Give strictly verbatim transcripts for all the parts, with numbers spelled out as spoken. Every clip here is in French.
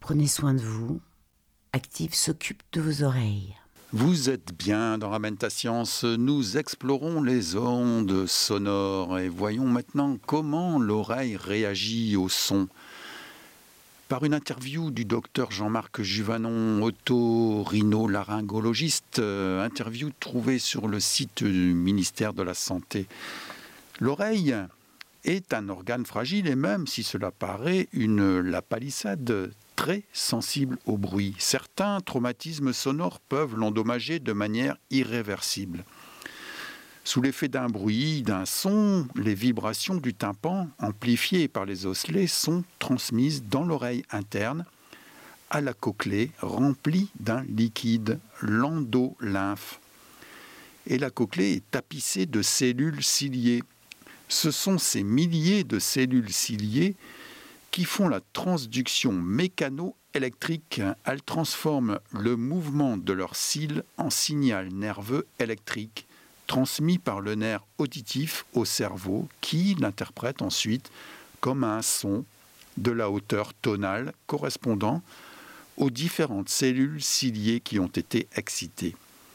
Prenez soin de vous. Active s'occupe de vos oreilles. Vous êtes bien dans Ramène ta science, nous explorons les ondes sonores et voyons maintenant comment l'oreille réagit au son. Par une interview du docteur Jean-Marc Juvanon, otorhinolaryngologiste, euh, interview trouvée sur le site du ministère de la Santé. L'oreille est un organe fragile et même, si cela paraît, une lapalissade très sensible au bruit. Certains traumatismes sonores peuvent l'endommager de manière irréversible. Sous l'effet d'un bruit, d'un son, les vibrations du tympan, amplifiées par les osselets, sont transmises dans l'oreille interne à la cochlée remplie d'un liquide, l'endolymphe. Et la cochlée est tapissée de cellules ciliées. Ce sont ces milliers de cellules ciliées qui font la transduction mécano-électrique. Elles transforment le mouvement de leurs cils en signal nerveux électrique transmis par le nerf auditif au cerveau qui l'interprète ensuite comme un son de la hauteur tonale correspondant aux différentes cellules ciliées qui ont été excitées.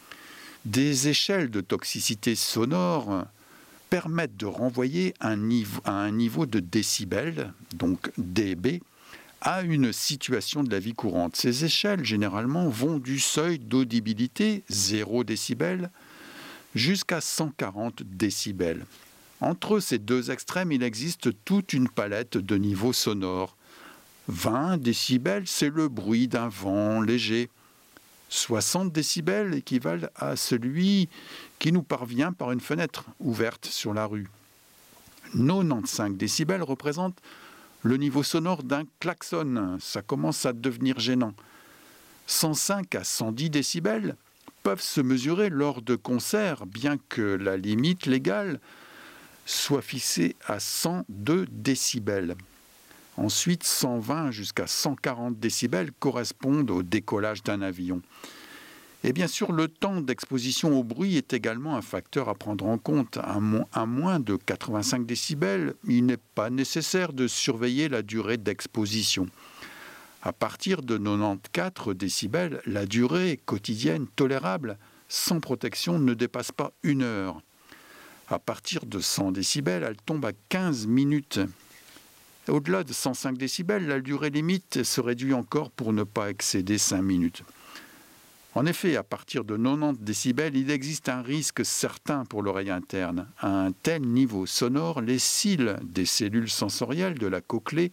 Des échelles de toxicité sonore permettent de renvoyer un niveau, à un niveau de décibels, donc D B, à une situation de la vie courante. Ces échelles, généralement, vont du seuil d'audibilité, zéro décibel, jusqu'à cent quarante décibels. Entre ces deux extrêmes, il existe toute une palette de niveaux sonores. vingt décibels, c'est le bruit d'un vent léger. soixante décibels équivalent à celui qui nous parvient par une fenêtre ouverte sur la rue. quatre-vingt-quinze décibels représentent le niveau sonore d'un klaxon. Ça commence à devenir gênant. cent cinq à cent dix décibels peuvent se mesurer lors de concerts, bien que la limite légale soit fixée à cent deux décibels. Ensuite, cent vingt jusqu'à cent quarante décibels correspondent au décollage d'un avion. Et bien sûr, le temps d'exposition au bruit est également un facteur à prendre en compte. À, mo- à moins de quatre-vingt-cinq décibels, il n'est pas nécessaire de surveiller la durée d'exposition. À partir de quatre-vingt-quatorze décibels, la durée quotidienne tolérable sans protection ne dépasse pas une heure. À partir de cent décibels, elle tombe à quinze minutes. Au-delà de cent cinq décibels, la durée limite se réduit encore pour ne pas excéder cinq minutes. En effet, à partir de quatre-vingt-dix décibels, il existe un risque certain pour l'oreille interne. À un tel niveau sonore, les cils des cellules sensorielles de la cochlée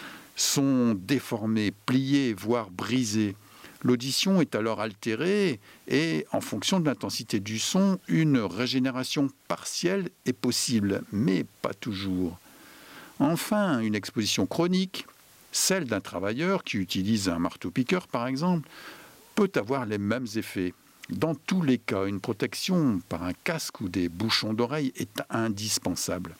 sont déformés, pliés, voire brisés. L'audition est alors altérée et, en fonction de l'intensité du son, une régénération partielle est possible, mais pas toujours. Enfin, une exposition chronique, celle d'un travailleur qui utilise un marteau-piqueur par exemple, peut avoir les mêmes effets. Dans tous les cas, une protection par un casque ou des bouchons d'oreille est indispensable.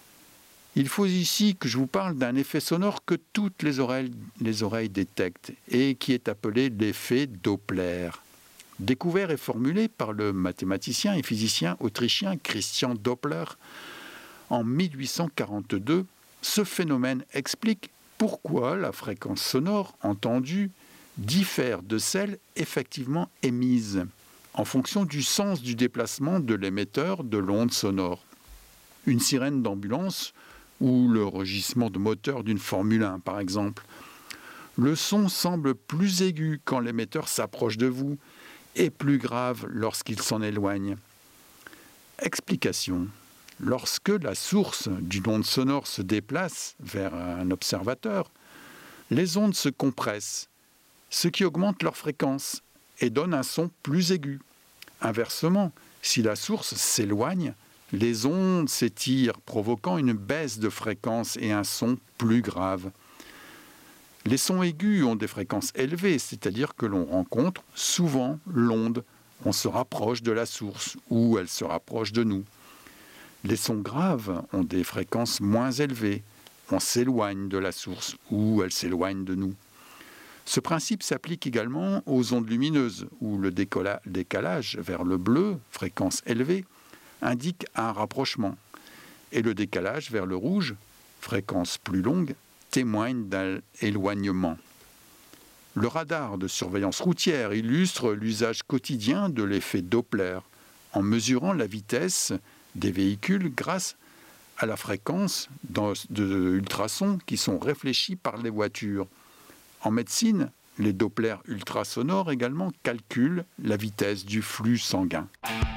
Il faut ici que je vous parle d'un effet sonore que toutes les oreilles, les oreilles détectent et qui est appelé l'effet Doppler. Découvert et formulé par le mathématicien et physicien autrichien Christian Doppler en mille huit cent quarante-deux, ce phénomène explique pourquoi la fréquence sonore entendue diffère de celle effectivement émise en fonction du sens du déplacement de l'émetteur de l'onde sonore. Une sirène d'ambulance ou le rugissement de moteur d'une Formule un, par exemple. Le son semble plus aigu quand l'émetteur s'approche de vous et plus grave lorsqu'il s'en éloigne. Explication. Lorsque la source d'une onde sonore se déplace vers un observateur, les ondes se compressent, ce qui augmente leur fréquence et donne un son plus aigu. Inversement, si la source s'éloigne, les ondes s'étirent, provoquant une baisse de fréquence et un son plus grave. Les sons aigus ont des fréquences élevées, c'est-à-dire que l'on rencontre souvent l'onde. On se rapproche de la source ou elle se rapproche de nous. Les sons graves ont des fréquences moins élevées. On s'éloigne de la source ou elle s'éloigne de nous. Ce principe s'applique également aux ondes lumineuses, où le décolla- décalage vers le bleu, fréquence élevée, indique un rapprochement, et le décalage vers le rouge, fréquence plus longue, témoigne d'un éloignement. Le radar de surveillance routière illustre l'usage quotidien de l'effet Doppler en mesurant la vitesse des véhicules grâce à la fréquence d'ultrasons qui sont réfléchis par les voitures. En médecine, les Doppler ultrasonores également calculent la vitesse du flux sanguin.